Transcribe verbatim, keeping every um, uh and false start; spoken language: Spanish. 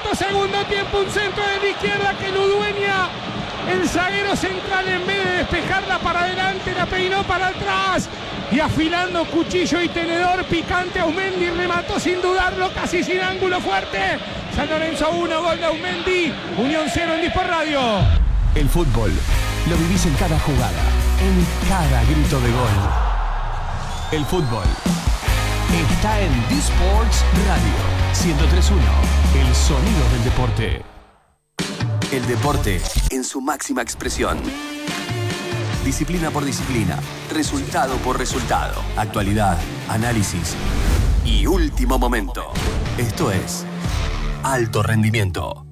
minutos, segundo tiempo, un centro de la izquierda que lo dueña el zaguero central. En vez de despejarla para adelante, la peinó para atrás y afilando cuchillo y tenedor picante, Aumendi remató sin dudarlo, casi sin ángulo fuerte. San Lorenzo uno, gol de Aumendi, Unión cero en Disport Radio. El fútbol lo vivís en cada jugada, en cada grito de gol. El fútbol está en Disports Radio ciento tres punto uno, el sonido del deporte. El deporte en su máxima expresión. Disciplina por disciplina, resultado por resultado, actualidad, análisis y último momento. Esto es Alto Rendimiento.